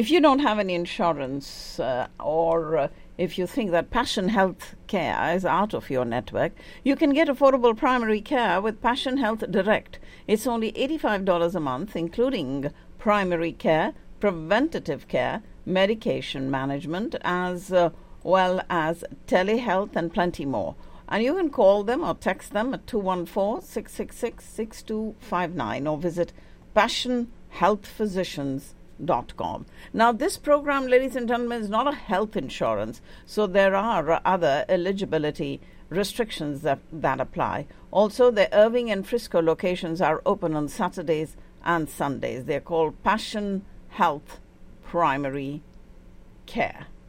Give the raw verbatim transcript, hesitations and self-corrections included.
If you don't have any insurance uh, or uh, if you think that Passion Health Care is out of your network, you can get affordable primary care with Passion Health Direct. It's only eighty-five dollars a month, including primary care, preventative care, medication management, as uh, well as telehealth and plenty more. And you can call them or text them at two one four, six six six, six two five nine or visit passion health physicians dot com. Now, this program, ladies and gentlemen, is not a health insurance, so there are other eligibility restrictions that, that apply. Also, the Irving and Frisco locations are open on Saturdays and Sundays. They're called Passion Health Primary Care.